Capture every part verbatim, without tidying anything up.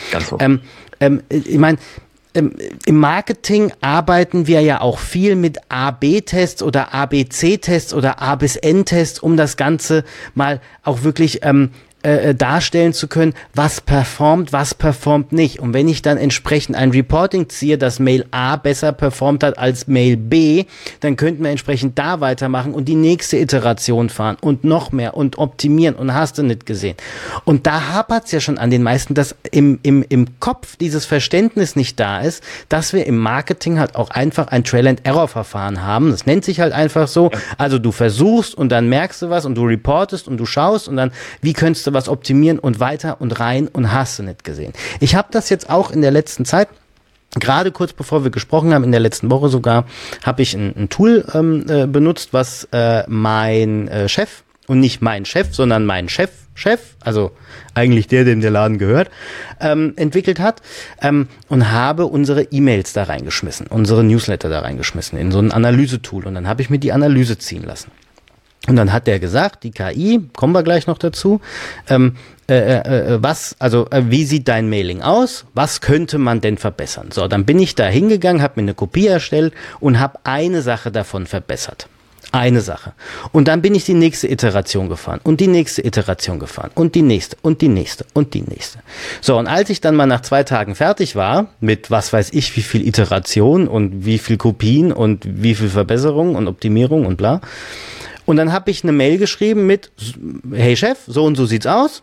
Ganz so. Ähm, ähm, ich meine, ähm, im Marketing arbeiten wir ja auch viel mit A B Tests oder A B C Tests oder A bis N Tests, um das Ganze mal auch wirklich ähm, äh, darstellen zu können, was performt, was performt nicht. Und wenn ich dann entsprechend ein Reporting ziehe, dass Mail A besser performt hat als Mail B, dann könnten wir entsprechend da weitermachen und die nächste Iteration fahren und noch mehr und optimieren und hast du nicht gesehen. Und da hapert es ja schon an den meisten, dass im, im, im Kopf dieses Verständnis nicht da ist, dass wir im Marketing halt auch einfach ein Trial-and-Error-Verfahren haben. Das nennt sich halt einfach so. Also du versuchst und dann merkst du was und du reportest und du schaust und dann, wie könntest du was optimieren und weiter und rein und hast du nicht gesehen. Ich habe das jetzt auch in der letzten Zeit, gerade kurz bevor wir gesprochen haben, in der letzten Woche sogar, habe ich ein, ein Tool ähm, äh, benutzt, was äh, mein äh, Chef, und nicht mein Chef, sondern mein Chef, Chef, also eigentlich der, dem der Laden gehört, ähm, entwickelt hat, ähm, und habe unsere E-Mails da reingeschmissen, unsere Newsletter da reingeschmissen, in so ein Analysetool, und dann habe ich mir die Analyse ziehen lassen. Und dann hat der gesagt, die K I, kommen wir gleich noch dazu, ähm, äh, äh, was, also äh, wie sieht dein Mailing aus? Was könnte man denn verbessern? So, dann bin ich da hingegangen, habe mir eine Kopie erstellt und habe eine Sache davon verbessert. Eine Sache. Und dann bin ich die nächste Iteration gefahren und die nächste Iteration gefahren und die nächste und die nächste und die nächste. So, und als ich dann mal nach zwei Tagen fertig war, mit was weiß ich, wie viel Iteration und wie viel Kopien und wie viel Verbesserung und Optimierung und bla. Und dann habe ich eine Mail geschrieben mit, hey Chef, so und so sieht's aus.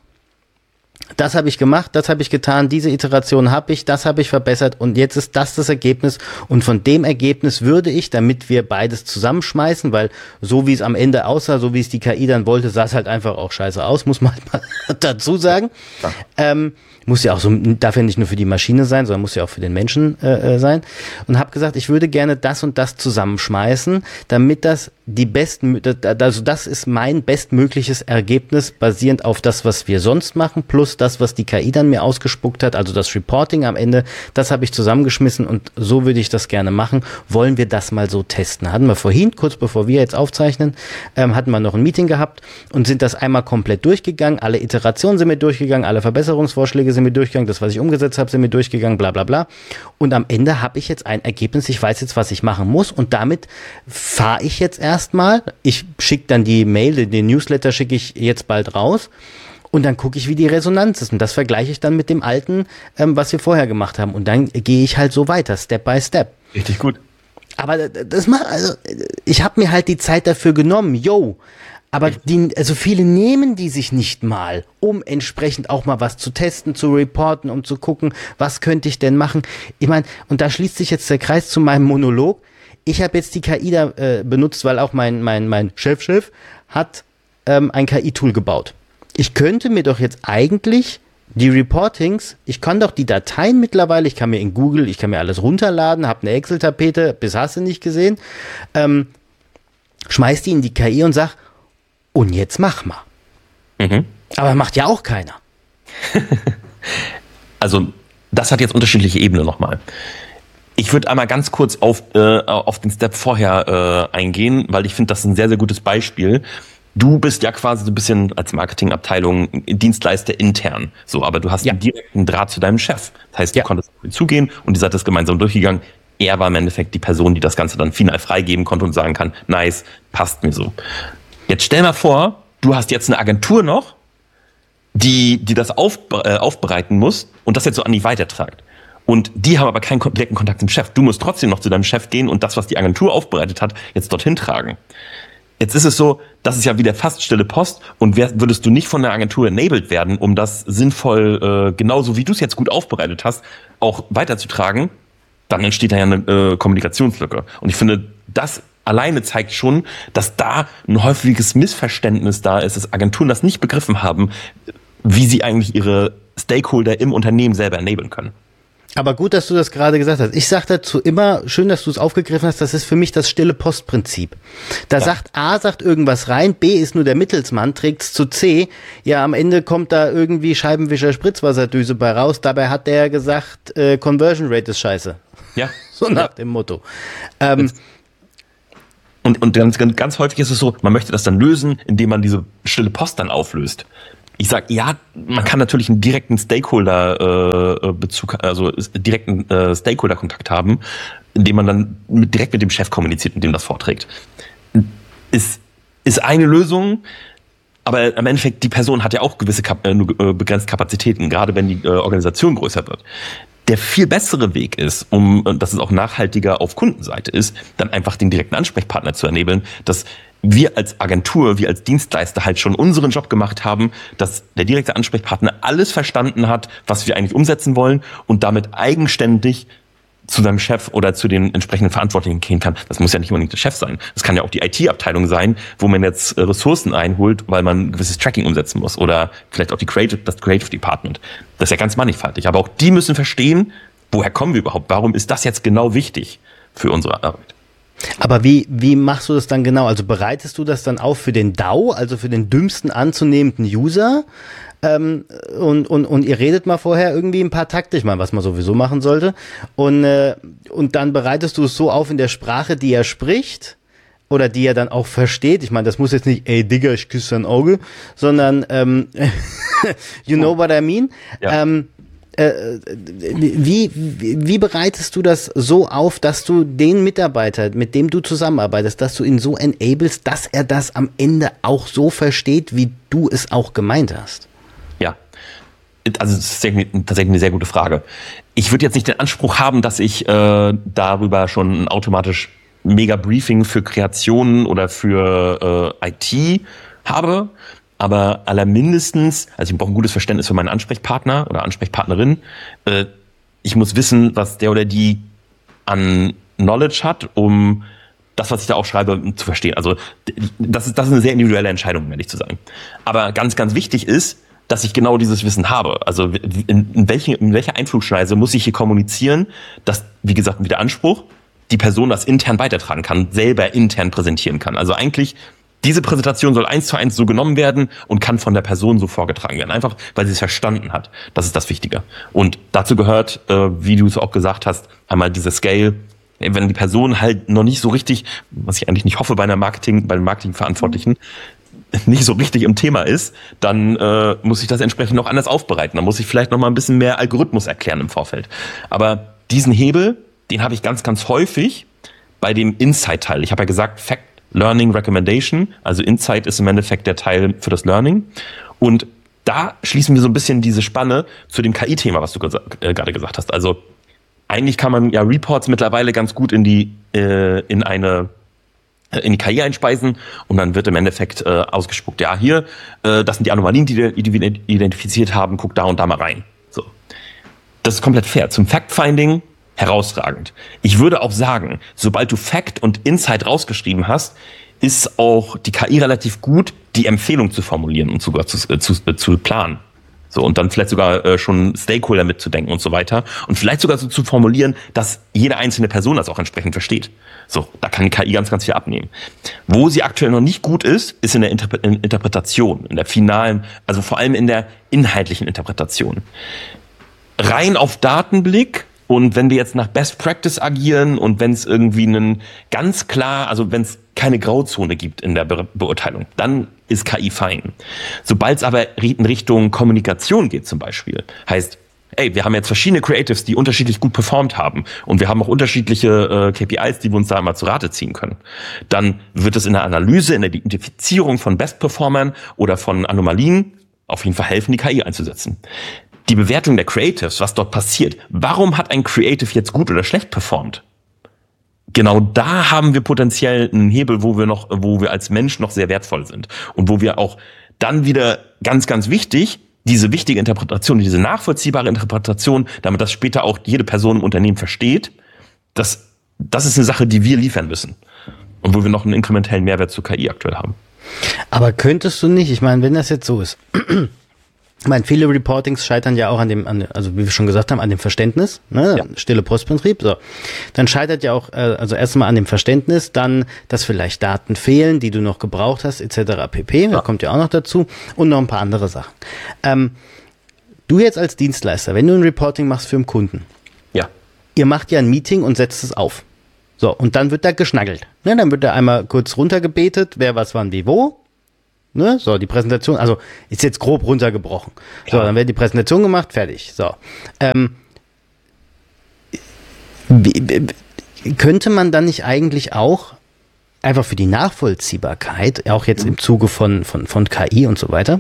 Das habe ich gemacht, das habe ich getan, diese Iteration habe ich, das habe ich verbessert und jetzt ist das das Ergebnis. Und von dem Ergebnis würde ich, damit wir beides zusammenschmeißen, weil so wie es am Ende aussah, so wie es die K I dann wollte, sah es halt einfach auch scheiße aus, muss man halt mal dazu sagen. Ja. Ähm, muss ja auch so, darf ja nicht nur für die Maschine sein, sondern muss ja auch für den Menschen äh, sein. Und habe gesagt, ich würde gerne das und das zusammenschmeißen, damit das die besten, also das ist mein bestmögliches Ergebnis, basierend auf das, was wir sonst machen, plus das, was die K I dann mir ausgespuckt hat, also das Reporting am Ende, das habe ich zusammengeschmissen und so würde ich das gerne machen. Wollen wir das mal so testen? Hatten wir vorhin, kurz bevor wir jetzt aufzeichnen, ähm, hatten wir noch ein Meeting gehabt und sind das einmal komplett durchgegangen, alle Iterationen sind wir durchgegangen, alle Verbesserungsvorschläge sind wir durchgegangen, das, was ich umgesetzt habe, sind wir durchgegangen, bla bla bla. Und am Ende habe ich jetzt ein Ergebnis, ich weiß jetzt, was ich machen muss und damit fahre ich jetzt erstmal, ich schicke dann die Mail, den Newsletter schicke ich jetzt bald raus und dann gucke ich, wie die Resonanz ist und das vergleiche ich dann mit dem alten, ähm, was wir vorher gemacht haben und dann gehe ich halt so weiter, Step by Step. Richtig gut. Aber das macht, also ich habe mir halt die Zeit dafür genommen, yo. Aber die, also viele nehmen die sich nicht mal, um entsprechend auch mal was zu testen, zu reporten, um zu gucken, was könnte ich denn machen. Ich meine, und da schließt sich jetzt der Kreis zu meinem Monolog. Ich habe jetzt die K I da äh, benutzt, weil auch mein mein mein Chefchef hat ähm, ein K I-Tool gebaut. Ich könnte mir doch jetzt eigentlich die Reportings, ich kann doch die Dateien mittlerweile, ich kann mir in Google, ich kann mir alles runterladen, habe eine Excel-Tapete, bis hast du nicht gesehen, ähm, schmeiß die in die K I und sag, und jetzt mach mal. Mhm. Aber macht ja auch keiner. Also, das hat jetzt unterschiedliche Ebenen nochmal. Ich würde einmal ganz kurz auf, äh, auf den Step vorher äh, eingehen, weil ich finde, das ist ein sehr, sehr gutes Beispiel. Du bist ja quasi so ein bisschen als Marketingabteilung Dienstleister intern. So, aber du hast ja einen direkten Draht zu deinem Chef. Das heißt, du ja. konntest auf ihn zugehen und ihr seid das gemeinsam durchgegangen. Er war im Endeffekt die Person, die das Ganze dann final freigeben konnte und sagen kann, nice, passt mir so. Jetzt stell mal vor, du hast jetzt eine Agentur noch, die, die das auf, äh, aufbereiten muss und das jetzt so an dich weitertragt. Und die haben aber keinen direkten Kontakt zum Chef. Du musst trotzdem noch zu deinem Chef gehen und das, was die Agentur aufbereitet hat, jetzt dorthin tragen. Jetzt ist es so, das ist ja wieder fast stille Post und wär, würdest du nicht von der Agentur enabled werden, um das sinnvoll, äh, genauso wie du es jetzt gut aufbereitet hast, auch weiterzutragen, dann entsteht da ja eine äh, Kommunikationslücke. Und ich finde, das alleine zeigt schon, dass da ein häufiges Missverständnis da ist, dass Agenturen das nicht begriffen haben, wie sie eigentlich ihre Stakeholder im Unternehmen selber enablen können. Aber gut, dass du das gerade gesagt hast. Ich sage dazu immer, schön, dass du es aufgegriffen hast, das ist für mich das stille Postprinzip. Da ja. sagt A, sagt irgendwas rein, B ist nur der Mittelsmann, trägt es zu C, ja, am Ende kommt da irgendwie Scheibenwischer Spritzwasserdüse bei raus, dabei hat der gesagt, äh, Conversion Rate ist scheiße. Ja. So nach ja. dem Motto. Ähm, Und, und ganz, ganz häufig ist es so, man möchte das dann lösen, indem man diese stille Post dann auflöst. Ich sag, ja, man kann natürlich einen direkten Stakeholder-Bezug, äh, also direkten äh, Stakeholder-Kontakt haben, indem man dann mit, direkt mit dem Chef kommuniziert und dem das vorträgt. Ist, ist eine Lösung, aber am Endeffekt, die Person hat ja auch gewisse Kap- äh, begrenzte Kapazitäten, gerade wenn die äh, Organisation größer wird. Der viel bessere Weg ist, um, dass es auch nachhaltiger auf Kundenseite ist, dann einfach den direkten Ansprechpartner zu enablen, dass wir als Agentur, wir als Dienstleister halt schon unseren Job gemacht haben, dass der direkte Ansprechpartner alles verstanden hat, was wir eigentlich umsetzen wollen und damit eigenständig zu seinem Chef oder zu den entsprechenden Verantwortlichen gehen kann. Das muss ja nicht unbedingt der Chef sein. Das kann ja auch die I T-Abteilung sein, wo man jetzt Ressourcen einholt, weil man ein gewisses Tracking umsetzen muss. Oder vielleicht auch die Creative, das Creative Department. Das ist ja ganz mannigfaltig. Aber auch die müssen verstehen, woher kommen wir überhaupt? Warum ist das jetzt genau wichtig für unsere Arbeit? Aber wie, wie machst du das dann genau? Also bereitest du das dann auf für den D A U, also für den dümmsten anzunehmenden User? Ähm, und, und, und ihr redet mal vorher irgendwie ein paar Takte, ich meine, was man sowieso machen sollte. Und, äh, und dann bereitest du es so auf in der Sprache, die er spricht oder die er dann auch versteht. Ich meine, das muss jetzt nicht, ey Digga, ich küsse dein Auge, sondern ähm, you know what I mean? Ja. Ähm, Äh, wie, wie, wie bereitest du das so auf, dass du den Mitarbeiter, mit dem du zusammenarbeitest, dass du ihn so enablest, dass er das am Ende auch so versteht, wie du es auch gemeint hast? Ja, also das ist tatsächlich eine sehr gute Frage. Ich würde jetzt nicht den Anspruch haben, dass ich äh, darüber schon ein automatisch Mega-Briefing für Kreationen oder für äh, I T habe. Aber allermindestens, also ich brauche ein gutes Verständnis für meinen Ansprechpartner oder Ansprechpartnerin. Äh, ich muss wissen, was der oder die an Knowledge hat, um das, was ich da auch schreibe, zu verstehen. Also das ist, das ist eine sehr individuelle Entscheidung, um ehrlich zu sein. Aber ganz, ganz wichtig ist, dass ich genau dieses Wissen habe. Also in, in, welche, in welcher Einflugschneise muss ich hier kommunizieren, dass, wie gesagt, wie der Anspruch, die Person das intern weitertragen kann, selber intern präsentieren kann. Also eigentlich diese Präsentation soll eins zu eins so genommen werden und kann von der Person so vorgetragen werden. Einfach, weil sie es verstanden hat. Das ist das Wichtige. Und dazu gehört, äh, wie du es auch gesagt hast, einmal diese Scale. Wenn die Person halt noch nicht so richtig, was ich eigentlich nicht hoffe bei einer Marketing, bei den Marketingverantwortlichen, nicht so richtig im Thema ist, dann äh, muss ich das entsprechend noch anders aufbereiten. Dann muss ich vielleicht noch mal ein bisschen mehr Algorithmus erklären im Vorfeld. Aber diesen Hebel, den habe ich ganz, ganz häufig bei dem Insight-Teil. Ich habe ja gesagt, Fact, Learning, Recommendation, also Insight ist im Endeffekt der Teil für das Learning. Und da schließen wir so ein bisschen diese Spanne zu dem K I-Thema, was du gesa- äh, gerade gesagt hast. Also eigentlich kann man ja Reports mittlerweile ganz gut in die äh, in eine in die K I einspeisen und dann wird im Endeffekt äh, ausgespuckt, ja hier, äh, das sind die Anomalien, die wir identifiziert haben, guck da und da mal rein. So, das ist komplett fair. Zum Fact-Finding herausragend. Ich würde auch sagen, sobald du Fact und Insight rausgeschrieben hast, ist auch die K I relativ gut, die Empfehlung zu formulieren und sogar zu, zu, zu planen. So, und dann vielleicht sogar äh, schon Stakeholder mitzudenken und so weiter. Und vielleicht sogar so zu formulieren, dass jede einzelne Person das auch entsprechend versteht. So, da kann die K I ganz, ganz viel abnehmen. Wo sie aktuell noch nicht gut ist, ist in der Interpre- in Interpretation, in der finalen, also vor allem in der inhaltlichen Interpretation. Rein auf Datenblick. Und wenn wir jetzt nach Best Practice agieren und wenn es irgendwie einen ganz klar, also wenn es keine Grauzone gibt in der Be- Beurteilung, dann ist K I fein. Sobald es aber in Richtung Kommunikation geht zum Beispiel, heißt, ey, wir haben jetzt verschiedene Creatives, die unterschiedlich gut performt haben und wir haben auch unterschiedliche äh, K P Is, die wir uns da mal zu Rate ziehen können, dann wird es in der Analyse, in der Identifizierung von Best-Performern oder von Anomalien auf jeden Fall helfen, die K I einzusetzen. Die Bewertung der Creatives, was dort passiert. Warum hat ein Creative jetzt gut oder schlecht performt? Genau da haben wir potenziell einen Hebel, wo wir noch, wo wir als Mensch noch sehr wertvoll sind. Und wo wir auch dann wieder ganz, ganz wichtig, diese wichtige Interpretation, diese nachvollziehbare Interpretation, damit das später auch jede Person im Unternehmen versteht, das, das ist eine Sache, die wir liefern müssen. Und wo wir noch einen inkrementellen Mehrwert zur K I aktuell haben. Aber könntest du nicht, ich meine, wenn das jetzt so ist, ich meine, viele Reportings scheitern ja auch an dem, an, also wie wir schon gesagt haben, an dem Verständnis, ne? Ja. Stille Postbetrieb, so. Dann scheitert ja auch, äh, also erstmal an dem Verständnis, dann, dass vielleicht Daten fehlen, die du noch gebraucht hast, et cetera pp. Ja. Das kommt ja auch noch dazu und noch ein paar andere Sachen. Ähm, du jetzt als Dienstleister, wenn du ein Reporting machst für einen Kunden, ja. Ihr macht ja ein Meeting und setzt es auf. So, und dann wird da geschnaggelt. Ne? Dann wird da einmal kurz runtergebetet, wer was wann wie wo. Ne? So, die Präsentation, also ist jetzt grob runtergebrochen. Klar. So, dann wird die Präsentation gemacht, fertig. So. Ähm, wie, wie, könnte man dann nicht eigentlich auch einfach für die Nachvollziehbarkeit, auch jetzt im Zuge von, von, von K I und so weiter,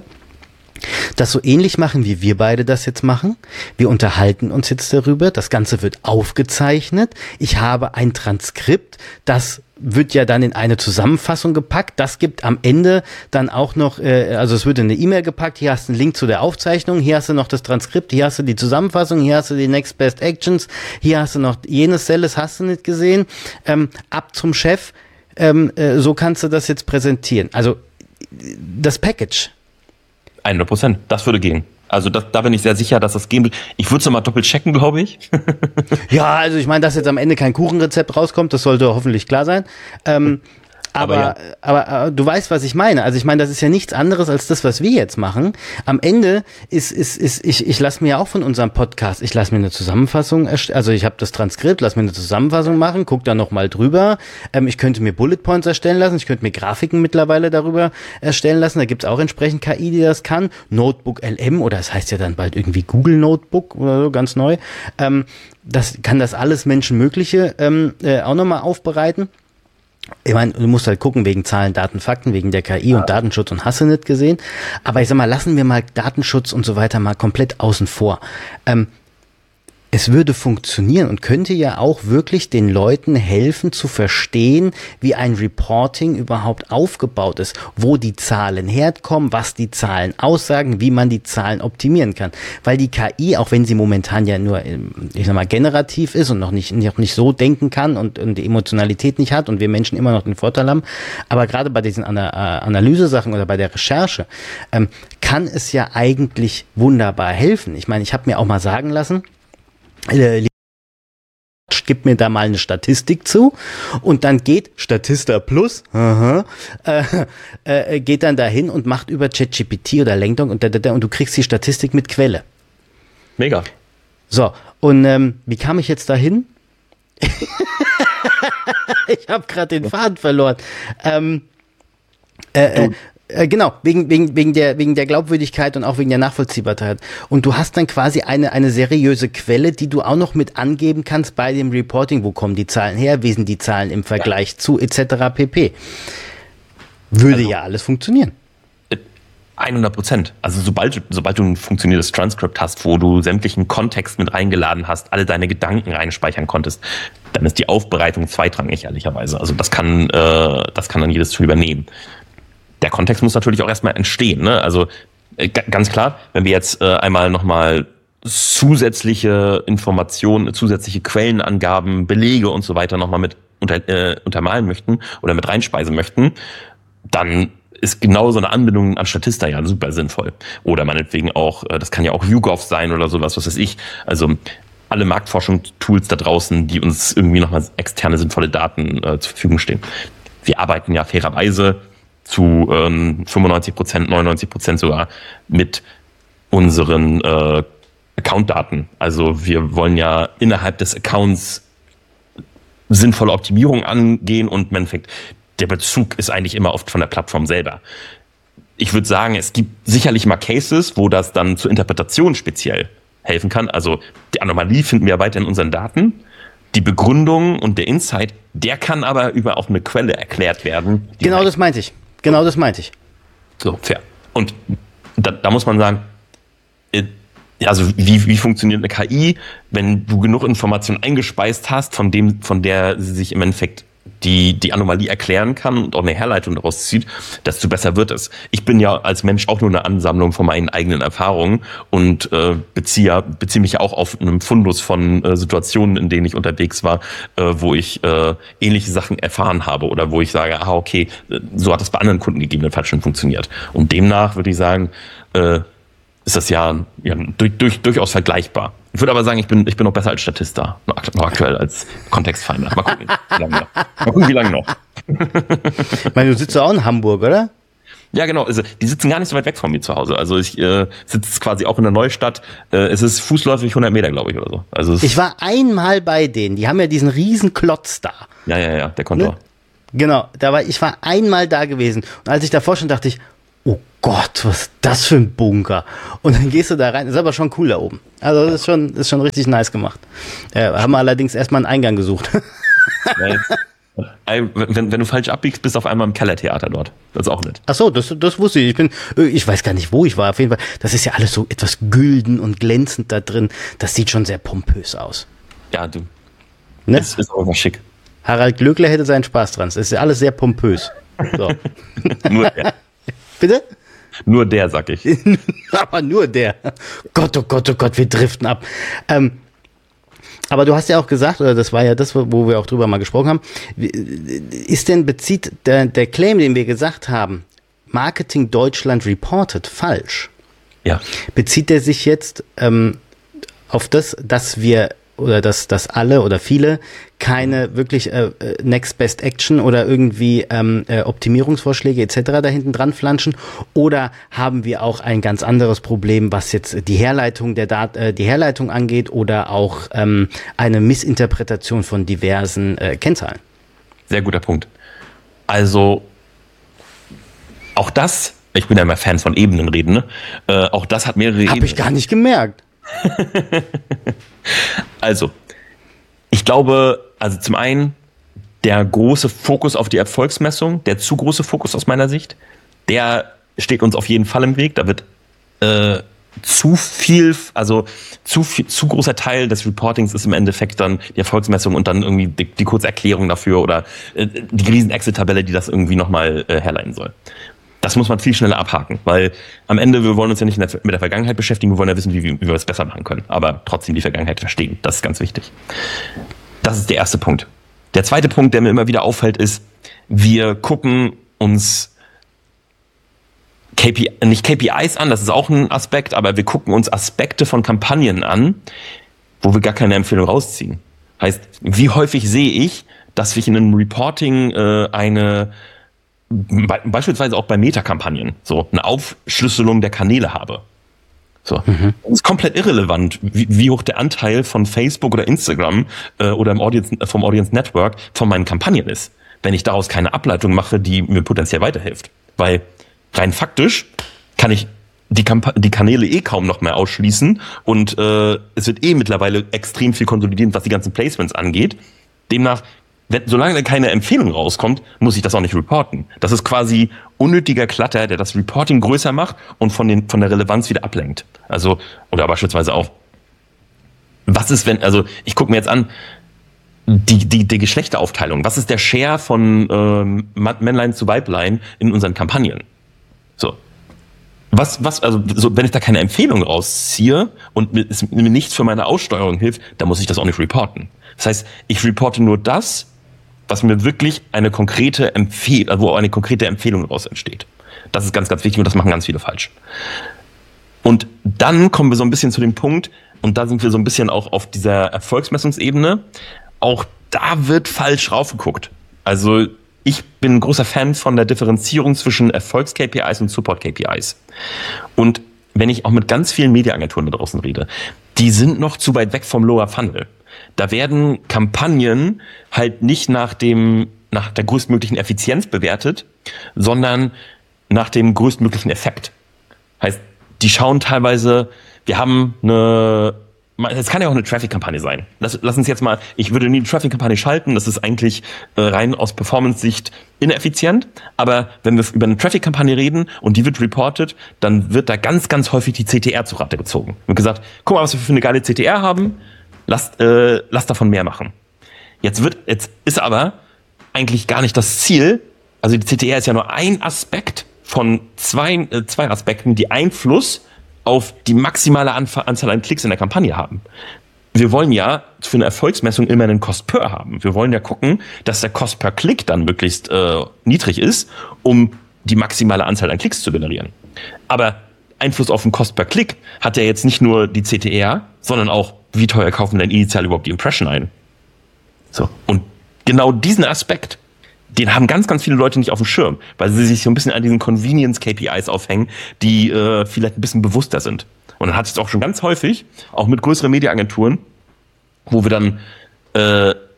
das so ähnlich machen, wie wir beide das jetzt machen? Wir unterhalten uns jetzt darüber, das Ganze wird aufgezeichnet, ich habe ein Transkript, das wird ja dann in eine Zusammenfassung gepackt, das gibt am Ende dann auch noch, äh, also es wird in eine E-Mail gepackt, hier hast du einen Link zu der Aufzeichnung, hier hast du noch das Transkript, hier hast du die Zusammenfassung, hier hast du die Next Best Actions, hier hast du noch jenes Selles, hast du nicht gesehen, ähm, ab zum Chef, ähm, äh, so kannst du das jetzt präsentieren. Also das Package. hundert Prozent, das würde gehen. Also das, da bin ich sehr sicher, dass das gehen wird. Ich würde es nochmal doppelt checken, glaube ich. Ja, also ich meine, dass jetzt am Ende kein Kuchenrezept rauskommt, das sollte hoffentlich klar sein. Ähm, aber, aber, ja. aber, aber du weißt, was ich meine. Also ich meine, das ist ja nichts anderes als das, was wir jetzt machen. Am Ende ist, ist, ist ich, ich lasse mir ja auch von unserem Podcast, ich lasse mir eine Zusammenfassung, also ich habe das Transkript, lass mir eine Zusammenfassung machen, guck da nochmal drüber. Ähm, ich könnte mir Bullet Points erstellen lassen, ich könnte mir Grafiken mittlerweile darüber erstellen lassen. Da gibt's auch entsprechend K I, die das kann. Notebook L M oder das heißt ja dann bald irgendwie Google Notebook oder so, ganz neu. Ähm, das kann das alles Menschenmögliche ähm, äh, auch nochmal aufbereiten. Ich meine, du musst halt gucken wegen Zahlen, Daten, Fakten, wegen der K I und Datenschutz und hast du nicht gesehen. Aber ich sag mal, lassen wir mal Datenschutz und so weiter mal komplett außen vor. Ähm, es würde funktionieren und könnte ja auch wirklich den Leuten helfen zu verstehen, wie ein Reporting überhaupt aufgebaut ist, wo die Zahlen herkommen, was die Zahlen aussagen, wie man die Zahlen optimieren kann. Weil die K I, auch wenn sie momentan ja nur, ich sag mal, generativ ist und noch nicht, noch nicht so denken kann und, und die Emotionalität nicht hat und wir Menschen immer noch den Vorteil haben, aber gerade bei diesen Ana- Analyse-Sachen oder bei der Recherche ähm, kann es ja eigentlich wunderbar helfen. Ich meine, ich habe mir auch mal sagen lassen, Äh, gib mir da mal eine Statistik zu und dann geht Statista Plus aha, äh, äh, geht dann dahin und macht über ChatGPT oder Langdong und, da, da, da, und du kriegst die Statistik mit Quelle. Mega. So, und ähm, wie kam ich jetzt dahin? Ich habe gerade den Faden verloren. Ähm, äh, äh, Äh, genau, wegen, wegen, wegen, der, wegen der Glaubwürdigkeit und auch wegen der Nachvollziehbarkeit. Und du hast dann quasi eine, eine seriöse Quelle, die du auch noch mit angeben kannst bei dem Reporting. Wo kommen die Zahlen her? Wie sind die Zahlen im Vergleich ja. zu et cetera pp. Würde also, ja alles funktionieren. hundert Prozent. Also sobald, sobald du ein funktionierendes Transkript hast, wo du sämtlichen Kontext mit reingeladen hast, alle deine Gedanken reinspeichern konntest, dann ist die Aufbereitung zweitrangig, ehrlicherweise. Also das kann, äh, das kann dann jedes Tool übernehmen. Der Kontext muss natürlich auch erstmal entstehen. Ne? Also äh, g- ganz klar, wenn wir jetzt äh, einmal nochmal zusätzliche Informationen, zusätzliche Quellenangaben, Belege und so weiter nochmal mit unter, äh, untermalen möchten oder mit reinspeisen möchten, dann ist genau so eine Anbindung an Statista ja super sinnvoll. Oder meinetwegen auch, äh, das kann ja auch YouGov sein oder sowas, was weiß ich. Also alle Marktforschungstools da draußen, die uns irgendwie nochmal externe sinnvolle Daten äh, zur Verfügung stehen. Wir arbeiten ja fairerweise zu ähm, fünfundneunzig Prozent, neunundneunzig Prozent sogar mit unseren äh, Account-Daten. Also wir wollen ja innerhalb des Accounts sinnvolle Optimierung angehen und im Endeffekt der Bezug ist eigentlich immer oft von der Plattform selber. Ich würde sagen, es gibt sicherlich mal Cases, wo das dann zur Interpretation speziell helfen kann. Also die Anomalie finden wir weiter in unseren Daten. Die Begründung und der Insight, der kann aber über auch eine Quelle erklärt werden. Genau das meinte ich. Genau das meinte ich. So, fair. Und da, da muss man sagen, äh, also wie, wie funktioniert eine K I, wenn du genug Informationen eingespeist hast, von dem, von der sie sich im Endeffekt die, die Anomalie erklären kann und auch eine Herleitung daraus zieht, desto besser wird es. Ich bin ja als Mensch auch nur eine Ansammlung von meinen eigenen Erfahrungen und äh, beziehe, beziehe mich ja auch auf einen Fundus von äh, Situationen, in denen ich unterwegs war, äh, wo ich äh, ähnliche Sachen erfahren habe oder wo ich sage, ah okay, so hat es bei anderen Kunden gegebenenfalls schon funktioniert. Und demnach würde ich sagen, äh, ist das ja, ja durch, durch, durchaus vergleichbar. Ich würde aber sagen, ich bin, ich bin noch besser als Statista, noch aktuell als Kontextfinder. Mal gucken, wie lange noch. Mal gucken, wie lange noch. Ich meine, du sitzt auch in Hamburg, oder? Ja, genau. Also, die sitzen gar nicht so weit weg von mir zu Hause. Also ich äh, sitze quasi auch in der Neustadt. Äh, es ist fußläufig hundert Meter, glaube ich, oder so. Also es ich war einmal bei denen. Die haben ja diesen riesen Klotz da. Ja, ja, ja, der Kontor. Ne? Genau. Da war, ich war einmal da gewesen. Und als ich davor schon dachte ich, oh Gott, was ist das für ein Bunker? Und dann gehst du da rein, ist aber schon cool da oben. Also das ist schon, ist schon richtig nice gemacht. Äh, haben wir allerdings erstmal einen Eingang gesucht. Wenn, wenn du falsch abbiegst, bist du auf einmal im Kellertheater dort. Das ist auch nett. Ach so, das, das wusste ich. Ich bin, ich weiß gar nicht, wo ich war. Auf jeden Fall, das ist ja alles so etwas gülden und glänzend da drin. Das sieht schon sehr pompös aus. Ja, du. Ne? Das ist auch schick. Harald Glöckler hätte seinen Spaß dran. Es ist ja alles sehr pompös. So. Nur der. Bitte? Nur der, sag ich. Aber nur der. Gott, oh Gott, oh Gott, wir driften ab. Ähm, Aber du hast ja auch gesagt, oder das war ja das, wo wir auch drüber mal gesprochen haben, ist denn, bezieht der, der Claim, den wir gesagt haben, Marketing Deutschland reported, falsch? Ja. Bezieht der sich jetzt ähm, auf das, dass wir oder dass, dass alle oder viele keine wirklich äh, Next Best Action oder irgendwie ähm, äh, Optimierungsvorschläge et cetera da hinten dran flanschen? Oder haben wir auch ein ganz anderes Problem, was jetzt die Herleitung der Dat- äh, die Herleitung angeht oder auch ähm, eine Missinterpretation von diversen äh, Kennzahlen? Sehr guter Punkt. Also auch das, ich bin ja immer Fan von Ebenen reden, ne? Äh, auch das hat mehrere Ebenen. Hab ich gar nicht gemerkt. Also, ich glaube, also zum einen der große Fokus auf die Erfolgsmessung, der zu große Fokus aus meiner Sicht, der steht uns auf jeden Fall im Weg. Da wird äh, zu viel, also zu viel, zu großer Teil des Reportings ist im Endeffekt dann die Erfolgsmessung und dann irgendwie die, die kurze Erklärung dafür oder äh, die riesen Excel-Tabelle, die das irgendwie nochmal äh, herleiten soll. Das muss man viel schneller abhaken, weil am Ende, wir wollen uns ja nicht mit der Vergangenheit beschäftigen, wir wollen ja wissen, wie, wie wir es besser machen können, aber trotzdem die Vergangenheit verstehen. Das ist ganz wichtig. Das ist der erste Punkt. Der zweite Punkt, der mir immer wieder auffällt, ist, wir gucken uns K P I, nicht K P Is an, das ist auch ein Aspekt, aber wir gucken uns Aspekte von Kampagnen an, wo wir gar keine Empfehlung rausziehen. Heißt, wie häufig sehe ich, dass ich in einem Reporting äh, eine beispielsweise auch bei Meta-Kampagnen so eine Aufschlüsselung der Kanäle habe. So. Mhm. Das ist komplett irrelevant, wie, wie hoch der Anteil von Facebook oder Instagram äh, oder im Audience, vom Audience Network von meinen Kampagnen ist, wenn ich daraus keine Ableitung mache, die mir potenziell weiterhilft. Weil rein faktisch kann ich die, Kamp- die Kanäle eh kaum noch mehr ausschließen und äh, es wird eh mittlerweile extrem viel konsolidiert, was die ganzen Placements angeht. Demnach, wenn, solange da keine Empfehlung rauskommt, muss ich das auch nicht reporten. Das ist quasi unnötiger Klatter, der das Reporting größer macht und von, den, von der Relevanz wieder ablenkt. Also, oder beispielsweise auch, was ist, wenn, also ich gucke mir jetzt an, die, die, die Geschlechteraufteilung. Was ist der Share von ähm, Männlein zu Weiblein in unseren Kampagnen? So. Was, was, also, so, wenn ich da keine Empfehlung rausziehe und es mir nichts für meine Aussteuerung hilft, dann muss ich das auch nicht reporten. Das heißt, ich reporte nur das, was mir wirklich eine konkrete Empfehlung, also wo eine konkrete Empfehlung daraus entsteht. Das ist ganz, ganz wichtig und das machen ganz viele falsch. Und dann kommen wir so ein bisschen zu dem Punkt, und da sind wir so ein bisschen auch auf dieser Erfolgsmessungsebene, auch da wird falsch raufgeguckt. Also ich bin ein großer Fan von der Differenzierung zwischen Erfolgs-K P Is und Support-K P Is. Und wenn ich auch mit ganz vielen Mediaagenturen da draußen rede, die sind noch zu weit weg vom Lower Funnel. Da werden Kampagnen halt nicht nach dem, nach der größtmöglichen Effizienz bewertet, sondern nach dem größtmöglichen Effekt. Heißt, die schauen teilweise, wir haben eine, es kann ja auch eine Traffic-Kampagne sein. Lass, lass uns jetzt mal, ich würde nie eine Traffic-Kampagne schalten, das ist eigentlich äh, rein aus Performance-Sicht ineffizient, aber wenn wir über eine Traffic-Kampagne reden und die wird reported, dann wird da ganz, ganz häufig die C T R zu Rate gezogen. Wird gesagt, guck mal, was wir für eine geile C T R haben, Lasst, äh, lasst davon mehr machen. Jetzt wird, jetzt ist aber eigentlich gar nicht das Ziel. Also die C T R ist ja nur ein Aspekt von zwei, äh, zwei Aspekten, die Einfluss auf die maximale Anf- Anzahl an Klicks in der Kampagne haben. Wir wollen ja für eine Erfolgsmessung immer einen Cost per haben. Wir wollen ja gucken, dass der Cost per Klick dann möglichst äh, niedrig ist, um die maximale Anzahl an Klicks zu generieren. Aber Einfluss auf den Cost per Klick hat ja jetzt nicht nur die C T R, sondern auch, wie teuer kaufen denn initial überhaupt die Impression ein? So. Und genau diesen Aspekt, den haben ganz, ganz viele Leute nicht auf dem Schirm, weil sie sich so ein bisschen an diesen Convenience-K P Is aufhängen, die äh, vielleicht ein bisschen bewusster sind. Und dann hat es auch schon ganz häufig, auch mit größeren Mediaagenturen, wo wir dann äh,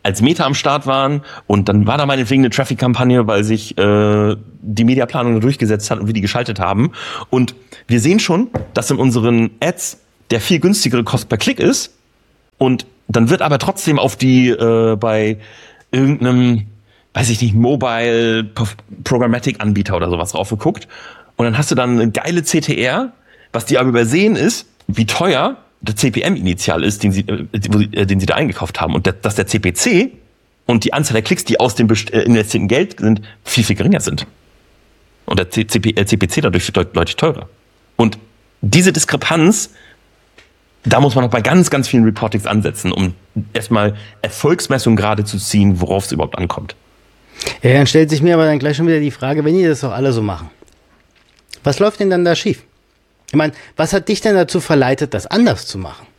als Meta am Start waren und dann war da meinetwegen eine Traffic-Kampagne, weil sich äh, die Mediaplanung durchgesetzt hat und wir die geschaltet haben. Und wir sehen schon, dass in unseren Ads der viel günstigere Cost per Klick ist und dann wird aber trotzdem auf die äh, bei irgendeinem, weiß ich nicht, Mobile Programmatic Anbieter oder sowas drauf geguckt und dann hast du dann eine geile C T R, was die aber übersehen ist, wie teuer der C P M initial ist, den sie, äh, den sie da eingekauft haben. Und der, dass der C P C und die Anzahl der Klicks, die aus dem äh, investierten Geld sind, viel, viel geringer sind. Und der C P, äh, C P C dadurch deut- deutlich teurer. Und diese Diskrepanz, da muss man noch bei ganz, ganz vielen Reportings ansetzen, um erstmal Erfolgsmessungen gerade zu ziehen, worauf es überhaupt ankommt. Ja, dann stellt sich mir aber dann gleich schon wieder die Frage, wenn die das doch alle so machen, was läuft denn dann da schief? Ich meine, was hat dich denn dazu verleitet, das anders zu machen?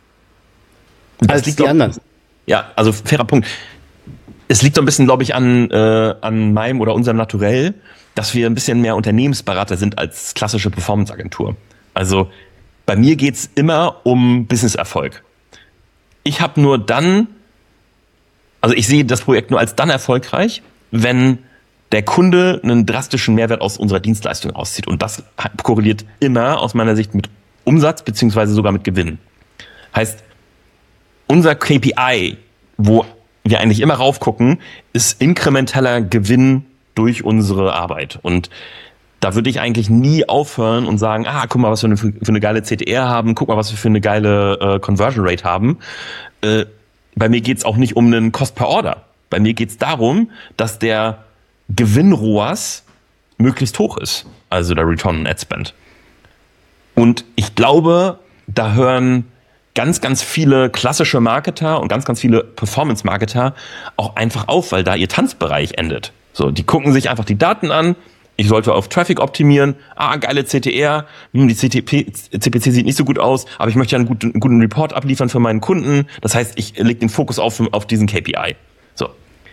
Das als liegt die doch, anderen? Ja, also fairer Punkt. Es liegt so ein bisschen, glaube ich, an, äh, an meinem oder unserem Naturell, dass wir ein bisschen mehr Unternehmensberater sind als klassische Performance-Agentur. Also bei mir geht's immer um Business-Erfolg. Ich habe nur dann, also ich sehe das Projekt nur als dann erfolgreich, wenn der Kunde einen drastischen Mehrwert aus unserer Dienstleistung auszieht. Und das korreliert immer aus meiner Sicht mit Umsatz beziehungsweise sogar mit Gewinn. Heißt, unser K P I, wo wir eigentlich immer raufgucken, ist inkrementeller Gewinn durch unsere Arbeit. Und da würde ich eigentlich nie aufhören und sagen, ah, guck mal, was wir für eine, für eine geile C T R haben, guck mal, was wir für eine geile äh, Conversion Rate haben. Äh, bei mir geht's auch nicht um einen Cost per Order. Bei mir geht's darum, dass der Gewinn-R O A S möglichst hoch ist, also der Return on Ad Spend. Und ich glaube, da hören ganz, ganz viele klassische Marketer und ganz, ganz viele Performance-Marketer auch einfach auf, weil da ihr Tanzbereich endet. So, die gucken sich einfach die Daten an. Ich sollte auf Traffic optimieren. Ah, geile C T R. Hm, die C T P, C P C sieht nicht so gut aus, aber ich möchte ja einen guten, einen guten Report abliefern für meinen Kunden. Das heißt, ich lege den Fokus auf, auf diesen K P I. So.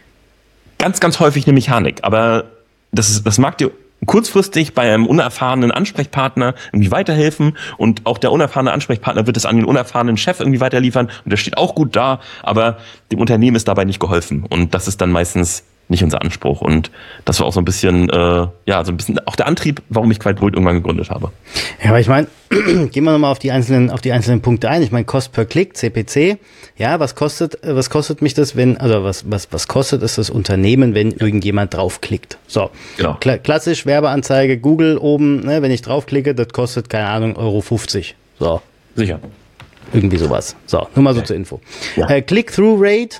Ganz, ganz häufig eine Mechanik, aber das, ist, das mag dir kurzfristig bei einem unerfahrenen Ansprechpartner irgendwie weiterhelfen und auch der unerfahrene Ansprechpartner wird es an den unerfahrenen Chef irgendwie weiterliefern und der steht auch gut da, aber dem Unternehmen ist dabei nicht geholfen und das ist dann meistens nicht unser Anspruch und das war auch so ein bisschen, äh, ja, so ein bisschen auch der Antrieb, warum ich Quite Bold irgendwann gegründet habe. Ja, aber ich meine, gehen wir nochmal auf die einzelnen, auf die einzelnen Punkte ein. Ich meine, Cost per Klick, C P C. Ja, was kostet, was kostet mich das, wenn, also was, was, was kostet es das Unternehmen, wenn irgendjemand draufklickt? So. Genau. Kla- klassisch Werbeanzeige, Google oben, ne, wenn ich draufklicke, das kostet, keine Ahnung, Euro fünfzig. So. Sicher. Irgendwie sowas. So, nur mal so ja. zur Info. Ja. Äh, Click-Through-Rate.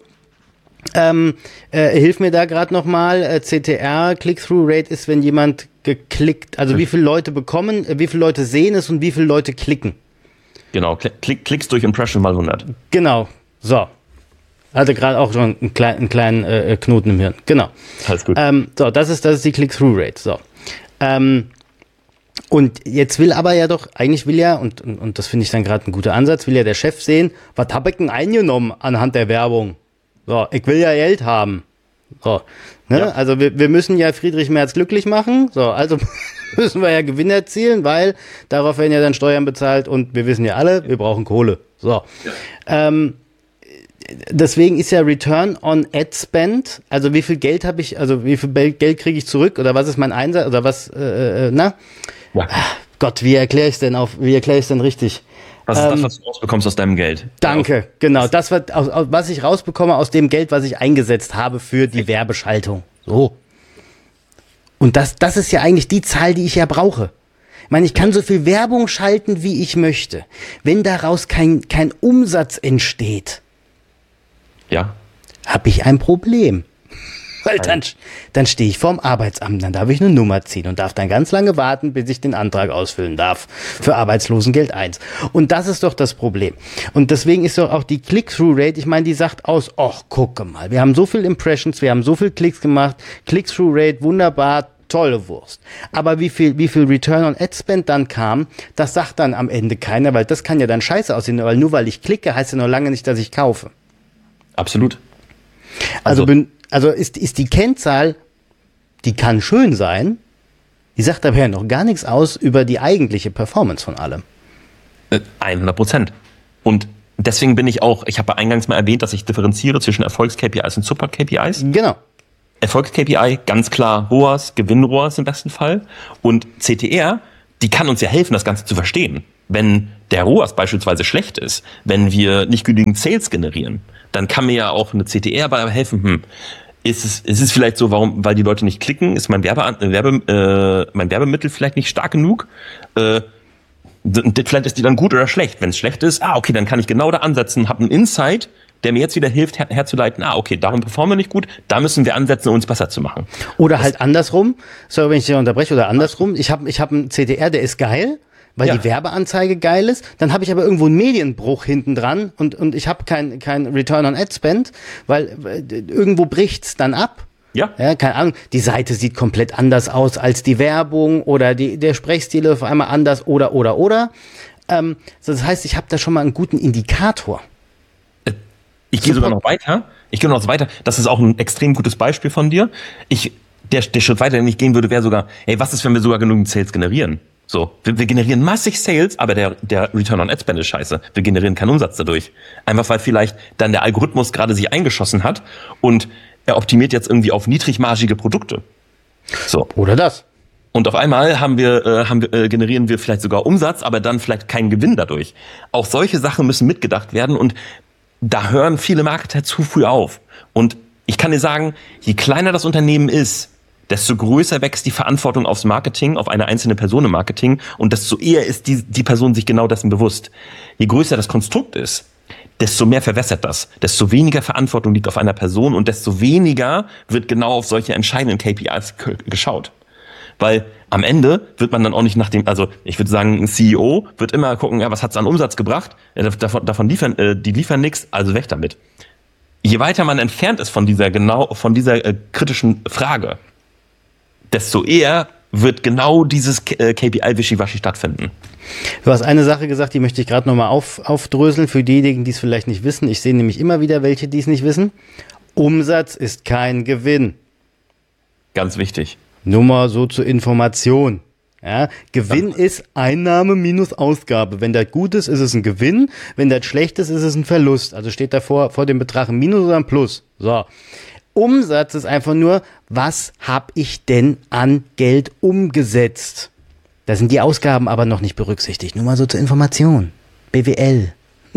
Ähm, äh, hilf mir da gerade nochmal, äh, C T R, Click-Through-Rate ist, wenn jemand geklickt, also wie viele Leute bekommen, äh, wie viele Leute sehen es und wie viele Leute klicken. Genau, Klick, Klicks durch Impression mal hundert. Genau, so. Hatte gerade auch schon einen kleinen, einen kleinen äh, Knoten im Hirn, genau. Alles gut. Ähm, so, das ist, das ist die Click-Through-Rate, so. Ähm, und jetzt will aber ja doch, eigentlich will ja, und, und, und das finde ich dann gerade ein guter Ansatz, will ja der Chef sehen, was habe ich denn eingenommen anhand der Werbung? So, ich will ja Geld haben. So, ne? Ja. Also wir, wir müssen ja Friedrich Merz glücklich machen. So, also müssen wir ja Gewinn erzielen, weil darauf werden ja dann Steuern bezahlt und wir wissen ja alle, wir brauchen Kohle. So. Ja. Ähm, deswegen ist ja Return on Ad Spend, also wie viel Geld habe ich, also wie viel Geld kriege ich zurück oder was ist mein Einsatz oder was, äh, äh, na? Ja. Ach Gott, wie erkläre ich es denn auf, wie erkläre ich es denn richtig? Was ist das, was du rausbekommst aus deinem Geld? Danke, genau. Das, wird, aus, aus, was ich rausbekomme aus dem Geld, was ich eingesetzt habe für die Werbeschaltung. So. Und das, das ist ja eigentlich die Zahl, die ich ja brauche. Ich meine, ich kann so viel Werbung schalten, wie ich möchte. Wenn daraus kein, kein Umsatz entsteht, ja, habe ich ein Problem. Weil dann, dann stehe ich vorm Arbeitsamt, dann darf ich eine Nummer ziehen und darf dann ganz lange warten, bis ich den Antrag ausfüllen darf für Arbeitslosengeld eins. Und das ist doch das Problem. Und deswegen ist doch auch die Click-Through-Rate, ich meine, die sagt aus, ach, gucke mal, wir haben so viel Impressions, wir haben so viel Klicks gemacht, Click-Through-Rate, wunderbar, tolle Wurst. Aber wie viel, wie viel Return on Ad Spend dann kam, das sagt dann am Ende keiner, weil das kann ja dann scheiße aussehen, weil nur weil ich klicke, heißt ja noch lange nicht, dass ich kaufe. Absolut. Also, also bin Also ist, ist die Kennzahl, die kann schön sein, die sagt aber ja noch gar nichts aus über die eigentliche Performance von allem. hundert Prozent. Und deswegen bin ich auch, ich habe eingangs mal erwähnt, dass ich differenziere zwischen Erfolgs-K P Is und Support-K P Is. Genau. Erfolgs-K P I, ganz klar R O A S, Gewinn-R O A S im besten Fall. Und C T R, die kann uns ja helfen, das Ganze zu verstehen. Wenn der R O A S beispielsweise schlecht ist, wenn wir nicht genügend Sales generieren, dann kann mir ja auch eine C T R dabei helfen, hm, ist es, ist es vielleicht so, warum, weil die Leute nicht klicken, ist mein Werbe, Werbe, äh, mein Werbemittel vielleicht nicht stark genug? Äh, vielleicht ist die dann gut oder schlecht. Wenn es schlecht ist, ah, okay, dann kann ich genau da ansetzen, habe einen Insight, der mir jetzt wieder hilft, her- herzuleiten, ah, okay, darum performen wir nicht gut, da müssen wir ansetzen, um uns besser zu machen. Oder das halt andersrum, sorry, wenn ich dich unterbreche, oder andersrum, ich habe ich hab einen C T R, der ist geil, weil ja. die Werbeanzeige geil ist, dann habe ich aber irgendwo einen Medienbruch hinten dran und, und ich habe kein, kein Return on Ad Spend, weil äh, irgendwo bricht's dann ab. Ja. Ja, keine Ahnung, die Seite sieht komplett anders aus als die Werbung oder die, der Sprechstil ist auf einmal anders oder, oder, oder. Ähm, das heißt, ich habe da schon mal einen guten Indikator. Ich gehe sogar noch weiter. Ich gehe noch weiter. Das ist auch ein extrem gutes Beispiel von dir. Ich, der, der Schritt weiter, den ich gehen würde, wäre sogar, ey, was ist, wenn wir sogar genügend Sales generieren? So, wir, wir generieren massig Sales, aber der, der Return on Ad Spend ist scheiße. Wir generieren keinen Umsatz dadurch. Einfach weil vielleicht dann der Algorithmus gerade sich eingeschossen hat und er optimiert jetzt irgendwie auf niedrigmargige Produkte. So. Oder das. Und auf einmal haben wir, äh, haben wir, äh, generieren wir vielleicht sogar Umsatz, aber dann vielleicht keinen Gewinn dadurch. Auch solche Sachen müssen mitgedacht werden und da hören viele Marketer zu früh auf. Und ich kann dir sagen, je kleiner das Unternehmen ist, desto größer wächst die Verantwortung aufs Marketing, auf eine einzelne Person im Marketing und desto eher ist die, die Person sich genau dessen bewusst. Je größer das Konstrukt ist, desto mehr verwässert das, desto weniger Verantwortung liegt auf einer Person und desto weniger wird genau auf solche entscheidenden K P Is geschaut. Weil am Ende wird man dann auch nicht nach dem, also ich würde sagen, ein C E O wird immer gucken, ja, was hat's an Umsatz gebracht? Ja, davon, davon liefern, äh, die liefern nichts, also weg damit. Je weiter man entfernt ist von dieser genau, von dieser äh, kritischen Frage, desto eher wird genau dieses äh, K P I-Wischiwaschi stattfinden. Du hast eine Sache gesagt, die möchte ich gerade nochmal auf, aufdröseln für diejenigen, die es vielleicht nicht wissen. Ich sehe nämlich immer wieder welche, die es nicht wissen. Umsatz ist kein Gewinn. Ganz wichtig. Nur mal so zur Information. Ja, Gewinn ja. ist Einnahme minus Ausgabe. Wenn das gut ist, ist es ein Gewinn. Wenn das schlecht ist, ist es ein Verlust. Also steht davor vor dem Betrag ein Minus oder ein Plus. So. Umsatz ist einfach nur, was habe ich denn an Geld umgesetzt? Da sind die Ausgaben aber noch nicht berücksichtigt. Nur mal so zur Information. B W L.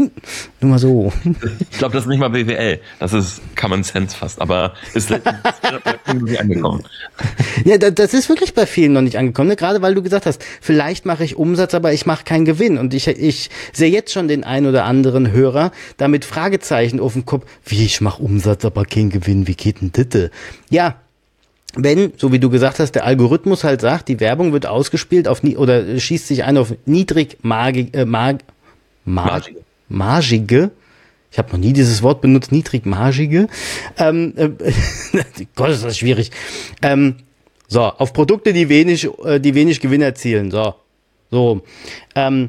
Nur mal so. Ich glaube, das ist nicht mal B W L. Das ist Common Sense fast. Aber ist irgendwie angekommen. Ja, das ist wirklich bei vielen noch nicht angekommen. Ne? Gerade weil du gesagt hast, vielleicht mache ich Umsatz, aber ich mache keinen Gewinn. Und ich, ich sehe jetzt schon den ein oder anderen Hörer da mit Fragezeichen auf dem Kopf. Wie, ich mache Umsatz, aber keinen Gewinn. Wie geht denn das? Ja. Wenn, so wie du gesagt hast, der Algorithmus halt sagt, die Werbung wird ausgespielt auf nie oder schießt sich ein auf niedrig margig, äh, marg, marg, margige, ich habe noch nie dieses Wort benutzt, niedrigmargige, ähm, äh, Gott, ist das schwierig, ähm, so, auf Produkte, die wenig, äh, die wenig Gewinn erzielen, so, so, ähm,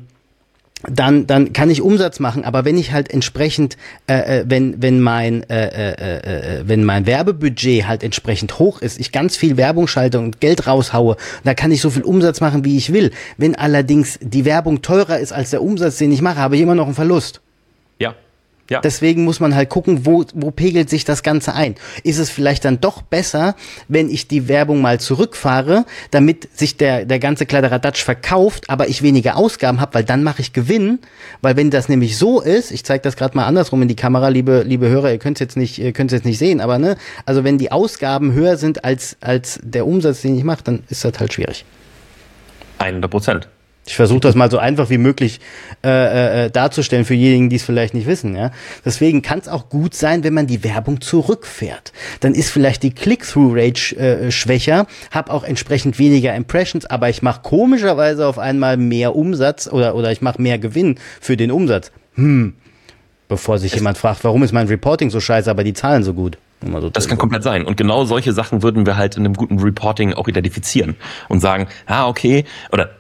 dann dann kann ich Umsatz machen, aber wenn ich halt entsprechend, äh, wenn wenn mein äh, äh, äh, wenn mein Werbebudget halt entsprechend hoch ist, ich ganz viel Werbung schalte und Geld raushaue, da kann ich so viel Umsatz machen, wie ich will. Wenn allerdings die Werbung teurer ist als der Umsatz, den ich mache, habe ich immer noch einen Verlust. Ja. Ja. Deswegen muss man halt gucken, wo, wo pegelt sich das Ganze ein. Ist es vielleicht dann doch besser, wenn ich die Werbung mal zurückfahre, damit sich der, der ganze Kladderadatsch verkauft, aber ich weniger Ausgaben habe, weil dann mache ich Gewinn. Weil wenn das nämlich so ist, ich zeige das gerade mal andersrum in die Kamera, liebe, liebe Hörer, ihr könnt es jetzt nicht, ihr könnt es jetzt nicht sehen, aber ne, also wenn die Ausgaben höher sind als, als der Umsatz, den ich mache, dann ist das halt schwierig. hundert Prozent. Ich versuche das mal so einfach wie möglich äh, äh, darzustellen für diejenigen, die es vielleicht nicht wissen. Ja? Deswegen kann es auch gut sein, wenn man die Werbung zurückfährt. Dann ist vielleicht die Click-Through-Rate äh, schwächer, habe auch entsprechend weniger Impressions, aber ich mache komischerweise auf einmal mehr Umsatz oder, oder ich mache mehr Gewinn für den Umsatz. Hm, bevor sich es jemand fragt, warum ist mein Reporting so scheiße, aber die Zahlen so gut. So das kann komplett sein. Und genau solche Sachen würden wir halt in einem guten Reporting auch identifizieren und sagen, ah, okay, oder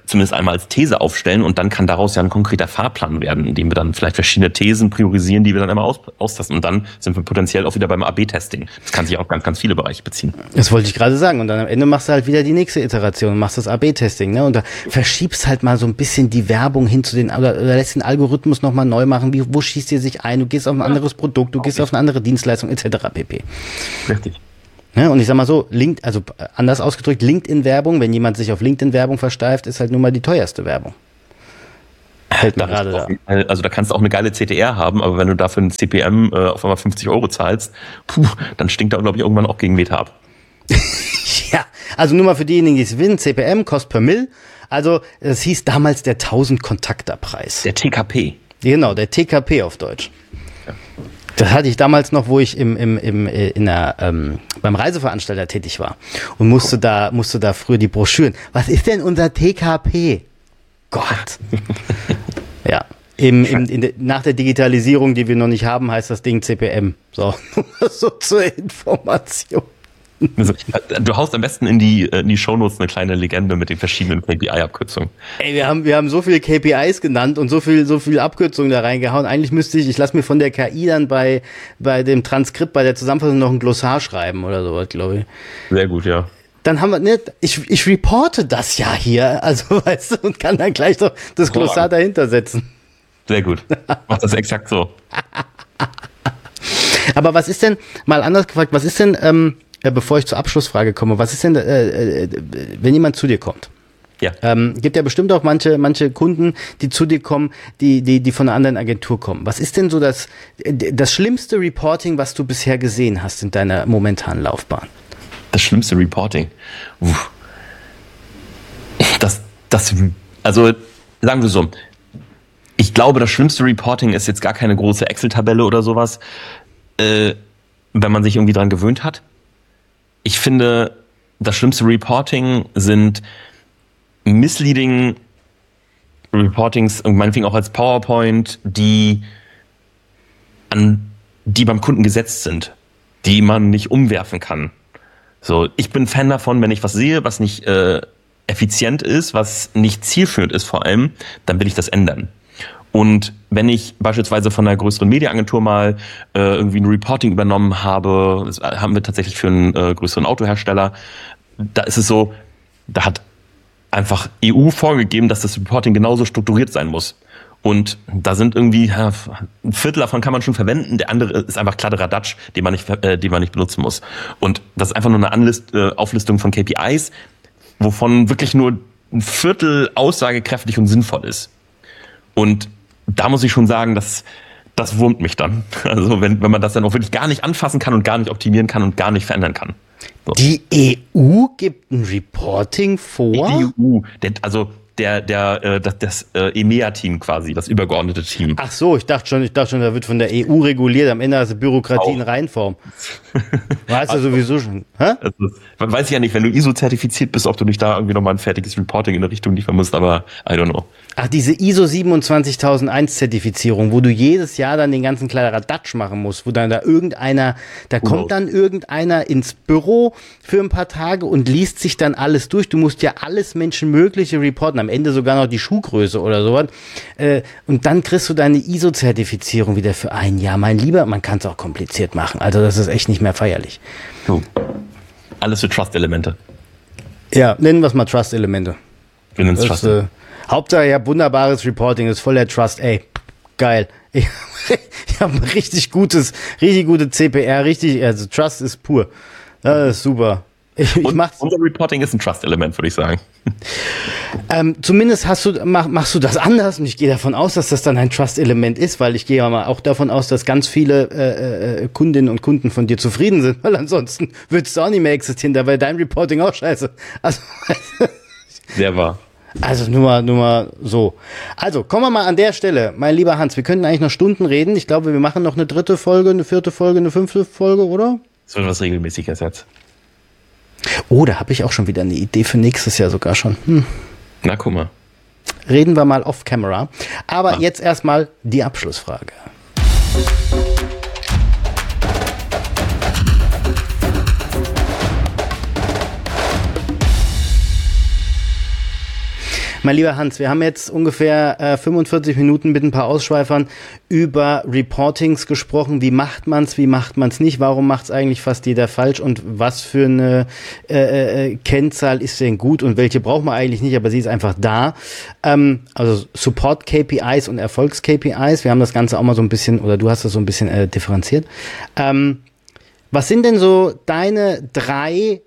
zumindest einmal als These aufstellen und dann kann daraus ja ein konkreter Fahrplan werden, indem wir dann vielleicht verschiedene Thesen priorisieren, die wir dann einmal aus, austesten. Und dann sind wir potenziell auch wieder beim A B Testing. Das kann sich auf ganz, ganz viele Bereiche beziehen. Das wollte ich gerade sagen. Und dann am Ende machst du halt wieder die nächste Iteration und machst das A B Testing, ne? Und da verschiebst halt mal so ein bisschen die Werbung hin zu den, oder, oder lässt den Algorithmus nochmal neu machen. Wie, wo schießt ihr sich ein? Du gehst auf ein anderes Produkt, du gehst auf eine andere Dienstleistung, et cetera pp. Richtig. Ja, und ich sag mal so, Link, also anders ausgedrückt, LinkedIn-Werbung, wenn jemand sich auf LinkedIn-Werbung versteift, ist halt nun mal die teuerste Werbung. Fällt mir gerade da. Also da kannst du auch eine geile C T R haben, aber wenn du dafür ein C P M äh, auf einmal fünfzig Euro zahlst, puh, dann stinkt da, glaube ich, irgendwann auch gegen Meta ab. Ja, also nur mal für diejenigen, die es wissen, C P M, Cost per Mill. Also das hieß damals der tausend-Kontakter-Preis. Der T K P. Genau, der T K P auf Deutsch. Ja. Das hatte ich damals noch, wo ich im, im, im, in der, ähm, beim Reiseveranstalter tätig war und musste da, musste da früher die Broschüren. Was ist denn unser T K P? Gott. Ja. Im, im, in de, nach der Digitalisierung, die wir noch nicht haben, heißt das Ding C P M. So, so zur Information. Also, du haust am besten in die, in die Shownotes eine kleine Legende mit den verschiedenen K P I-Abkürzungen. Ey, wir haben, wir haben so viele K P Is genannt und so viel, so viel Abkürzungen da reingehauen. Eigentlich müsste ich, ich lasse mir von der K I dann bei, bei dem Transkript, bei der Zusammenfassung noch ein Glossar schreiben oder sowas, glaube ich. Sehr gut, ja. Dann haben wir, ne, ich, ich reporte das ja hier, also, weißt du, und kann dann gleich doch das Glossar dahinter setzen. Sehr gut. Mach das exakt so. Aber was ist denn, mal anders gefragt, was ist denn, ähm, bevor ich zur Abschlussfrage komme, was ist denn, äh, äh, wenn jemand zu dir kommt? Ja. Ähm, gibt ja bestimmt auch manche, manche Kunden, die zu dir kommen, die, die, die von einer anderen Agentur kommen. Was ist denn so das, das schlimmste Reporting, was du bisher gesehen hast in deiner momentanen Laufbahn? Das schlimmste Reporting? Uff. Das, das, also, sagen wir so. Ich glaube, das schlimmste Reporting ist jetzt gar keine große Excel-Tabelle oder sowas, äh, wenn man sich irgendwie dran gewöhnt hat. Ich finde, das schlimmste Reporting sind misleading Reportings, meinetwegen auch als PowerPoint, die an die beim Kunden gesetzt sind, die man nicht umwerfen kann. So, ich bin Fan davon, wenn ich was sehe, was nicht äh, effizient ist, was nicht zielführend ist vor allem, dann will ich das ändern. Und wenn ich beispielsweise von einer größeren Mediaagentur mal äh, irgendwie ein Reporting übernommen habe, das haben wir tatsächlich für einen äh, größeren Autohersteller, da ist es so, da hat einfach E U vorgegeben, dass das Reporting genauso strukturiert sein muss. Und da sind irgendwie, ja, ein Viertel davon kann man schon verwenden, der andere ist einfach Kladderadatsch, den man nicht, äh, den man nicht benutzen muss. Und das ist einfach nur eine Anlist, äh, Auflistung von K P Is, wovon wirklich nur ein Viertel aussagekräftig und sinnvoll ist. Und da muss ich schon sagen, dass das wurmt mich dann. Also wenn, wenn man das dann auch wirklich gar nicht anfassen kann und gar nicht optimieren kann und gar nicht verändern kann. So. Die E U gibt ein Reporting vor? Die E U, der, also der, der, äh, das, das äh, E M E A-Team quasi, das übergeordnete Team. Ach so, ich dachte schon, ich dachte schon, da wird von der E U reguliert. Am Ende hast du Bürokratie in Reinform. Weißt du sowieso schon. Hä? Also, weiß ich ja nicht, wenn du I S O-zertifiziert bist, ob du nicht da irgendwie nochmal ein fertiges Reporting in der Richtung liefern musst, aber I don't know. Ach, diese I S O siebenundzwanzigtausendeins Zertifizierung, wo du jedes Jahr dann den ganzen Kladderadatsch machen musst, wo dann da irgendeiner, da Genau. kommt dann irgendeiner ins Büro für ein paar Tage und liest sich dann alles durch. Du musst ja alles Menschenmögliche reporten, am Ende sogar noch die Schuhgröße oder sowas. Äh, und dann kriegst du deine I S O-Zertifizierung wieder für ein Jahr. Mein Lieber, man kann es auch kompliziert machen. Also das ist echt nicht mehr feierlich. So. Alles für Trust-Elemente. Ja, nennen wir es mal Trust-Elemente. Wir nennen es Das, Trust. äh, Hauptsache, ich habe wunderbares Reporting, ist voll der Trust, ey, geil. Ich, ich habe ein richtig gutes, richtig gute C P R, richtig, also Trust ist pur. Das ist super. Ich, ich Und mach's. unser Reporting ist ein Trust-Element, würde ich sagen. Ähm, zumindest hast du, mach, machst du das anders und ich gehe davon aus, dass das dann ein Trust-Element ist, weil ich gehe ja mal auch davon aus, dass ganz viele äh, äh, Kundinnen und Kunden von dir zufrieden sind, weil ansonsten würdest du auch nicht mehr existieren, da wäre dein Reporting auch scheiße. Also, Sehr wahr. Also nur mal, nur mal so. Also kommen wir mal an der Stelle, mein lieber Hans, wir könnten eigentlich noch Stunden reden. Ich glaube, wir machen noch eine dritte Folge, eine vierte Folge, eine fünfte Folge, oder? Das wird was Regelmäßiges jetzt. Oh, da habe ich auch schon wieder eine Idee für nächstes Jahr sogar schon. Hm. Na, guck mal. Reden wir mal off-camera. Aber Ah. jetzt erstmal die Abschlussfrage. Mein lieber Hans, wir haben jetzt ungefähr äh, fünfundvierzig Minuten mit ein paar Ausschweifern über Reportings gesprochen. Wie macht man's, wie macht man's nicht? Warum macht's eigentlich fast jeder falsch? Und was für eine äh, äh, Kennzahl ist denn gut und welche braucht man eigentlich nicht, aber sie ist einfach da. Ähm, also Support-K P Is und Erfolgs-K P Is. Wir haben das Ganze auch mal so ein bisschen, oder du hast das so ein bisschen äh, differenziert. Ähm, was sind denn so deine drei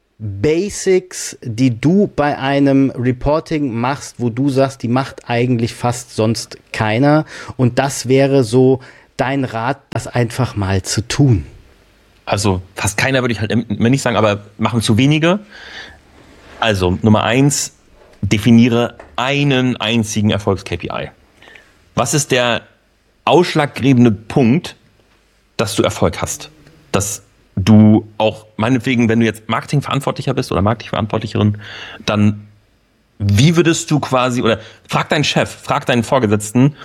Basics, die du bei einem Reporting machst, wo du sagst, die macht eigentlich fast sonst keiner, und das wäre so dein Rat, das einfach mal zu tun? Also fast keiner würde ich halt immer nicht sagen, aber machen zu wenige. Also Nummer eins, definiere einen einzigen Erfolgs-K P I. Was ist der ausschlaggebende Punkt, dass du Erfolg hast? Dass du auch, meinetwegen, wenn du jetzt Marketingverantwortlicher bist oder Marketingverantwortlicherin, dann wie würdest du quasi, oder frag deinen Chef, frag deinen Vorgesetzten,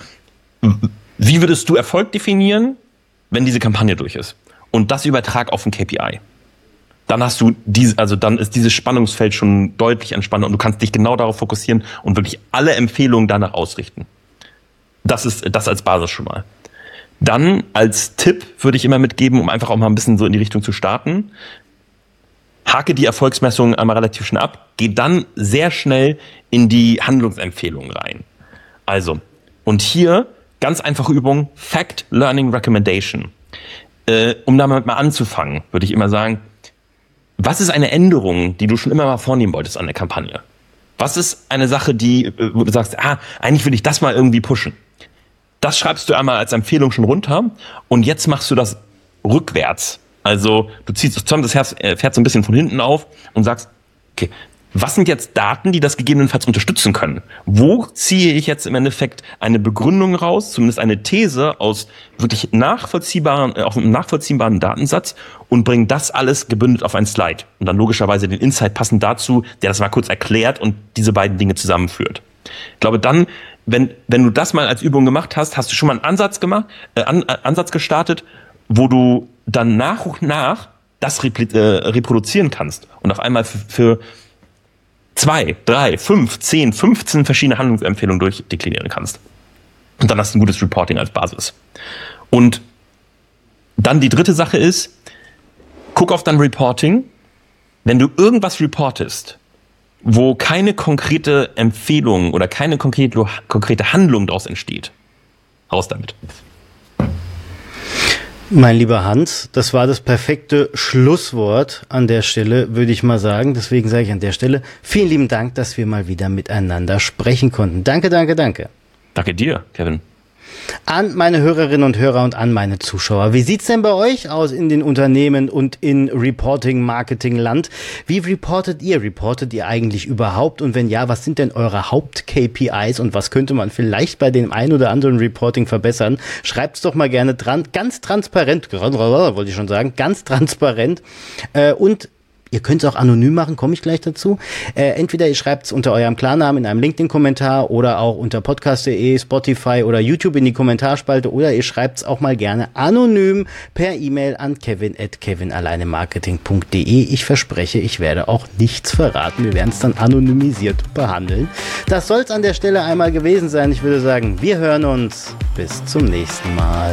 wie würdest du Erfolg definieren, wenn diese Kampagne durch ist? Und das übertrag auf ein K P I. Dann hast du diese, also dann ist dieses Spannungsfeld schon deutlich entspannter und du kannst dich genau darauf fokussieren und wirklich alle Empfehlungen danach ausrichten. Das ist das als Basis schon mal. Dann als Tipp würde ich immer mitgeben, um einfach auch mal ein bisschen so in die Richtung zu starten, hake die Erfolgsmessungen einmal relativ schnell ab, geh dann sehr schnell in die Handlungsempfehlungen rein. Also, und hier ganz einfache Übung, Fact Learning Recommendation. Äh, um damit mal anzufangen, würde ich immer sagen, was ist eine Änderung, die du schon immer mal vornehmen wolltest an der Kampagne? Was ist eine Sache, die, wo du sagst, ah, eigentlich will ich das mal irgendwie pushen? Das schreibst du einmal als Empfehlung schon runter und jetzt machst du das rückwärts. Also du ziehst das Pferd so ein bisschen von hinten auf und sagst, okay, was sind jetzt Daten, die das gegebenenfalls unterstützen können? Wo ziehe ich jetzt im Endeffekt eine Begründung raus, zumindest eine These aus wirklich nachvollziehbaren, auf einem nachvollziehbaren Datensatz und bringe das alles gebündelt auf ein Slide und dann logischerweise den Insight passend dazu, der das mal kurz erklärt und diese beiden Dinge zusammenführt. Ich glaube, dann, wenn, wenn du das mal als Übung gemacht hast, hast du schon mal einen Ansatz gemacht, äh, an, äh, Ansatz gestartet, wo du dann nach und nach das repli- äh, reproduzieren kannst und auf einmal für, für zwei, drei, fünf, zehn, fünfzehn verschiedene Handlungsempfehlungen durchdeklinieren kannst. Und dann hast du ein gutes Reporting als Basis. Und dann die dritte Sache ist, guck auf dein Reporting. Wenn du irgendwas reportest, wo keine konkrete Empfehlung oder keine konkrete, konkrete Handlung daraus entsteht, raus damit. Mein lieber Hans, das war das perfekte Schlusswort an der Stelle, würde ich mal sagen. Deswegen sage ich an der Stelle vielen lieben Dank, dass wir mal wieder miteinander sprechen konnten. Danke, danke, danke. Danke dir, Kevin. An meine Hörerinnen und Hörer und an meine Zuschauer. Wie sieht's denn bei euch aus in den Unternehmen und in Reporting, Marketing, Land? Wie reportet ihr? Reportet ihr eigentlich überhaupt? Und wenn ja, was sind denn eure Haupt-K P Is und was könnte man vielleicht bei dem ein oder anderen Reporting verbessern? Schreibt's doch mal gerne dran. Ganz transparent, wollte ich schon sagen, ganz transparent. Äh, und ihr könnt es auch anonym machen, komme ich gleich dazu. Äh, entweder ihr schreibt es unter eurem Klarnamen in einem LinkedIn-Kommentar oder auch unter podcast punkt de, Spotify oder YouTube in die Kommentarspalte oder ihr schreibt es auch mal gerne anonym per E-Mail an kevin at kevinalleinemarketing punkt de. Ich verspreche, ich werde auch nichts verraten. Wir werden es dann anonymisiert behandeln. Das soll es an der Stelle einmal gewesen sein. Ich würde sagen, wir hören uns. Bis zum nächsten Mal.